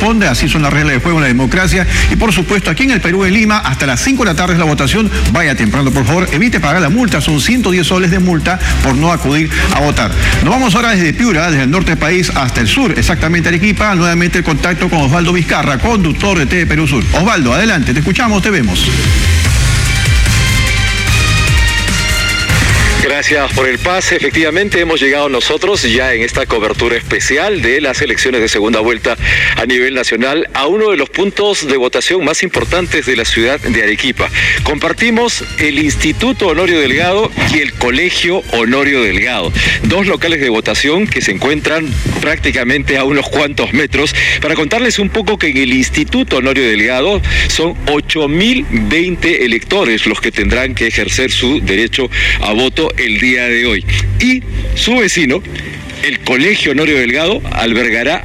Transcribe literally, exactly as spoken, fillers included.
corresponde, así son las reglas de juego en la democracia. Y por supuesto, aquí en el Perú, en Lima, hasta las cinco de la tarde es la votación. Vaya temprano, por favor, evite pagar la multa, son ciento diez soles de multa por no acudir a votar. Nos vamos ahora desde Piura, desde el norte del país hasta el sur, exactamente Arequipa, nuevamente el contacto con Osvaldo Vizcarra, conductor de T V Perú Sur. Osvaldo, adelante, te escuchamos, te vemos. Gracias por el pase. Efectivamente, hemos llegado nosotros ya en esta cobertura especial de las elecciones de segunda vuelta a nivel nacional a uno de los puntos de votación más importantes de la ciudad de Arequipa. Compartimos el Instituto Honorio Delgado y el Colegio Honorio Delgado, dos locales de votación que se encuentran prácticamente a unos cuantos metros. Para contarles un poco que en el Instituto Honorio Delgado son ocho mil veinte electores los que tendrán que ejercer su derecho a voto el día de hoy. Y su vecino, el Colegio Honorio Delgado, albergará